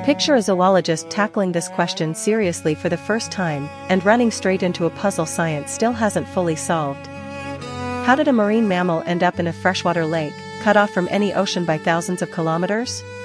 Picture a zoologist tackling this question seriously for the first time, and running straight into a puzzle science still hasn't fully solved. How did a marine mammal end up in a freshwater lake, cut off from any ocean by thousands of kilometers?